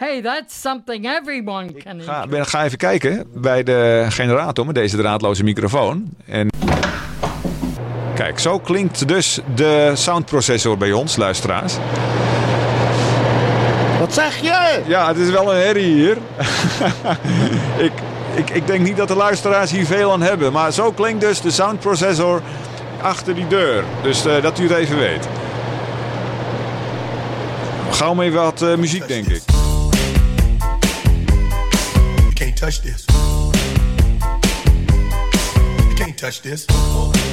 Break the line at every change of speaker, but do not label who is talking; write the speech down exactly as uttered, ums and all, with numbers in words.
Hey, that's something everyone can enjoy.
Ga, ben, ga even kijken bij de generator met deze draadloze microfoon. En kijk, zo klinkt dus de soundprocessor bij ons, luisteraars.
Wat zeg je?
Ja, het is wel een herrie hier. ik, ik, ik denk niet dat de luisteraars hier veel aan hebben. Maar zo klinkt dus de soundprocessor achter die deur. Dus uh, dat u het even weet. Gauw mee wat uh, muziek, denk ik.
You can't touch this. You can't touch this.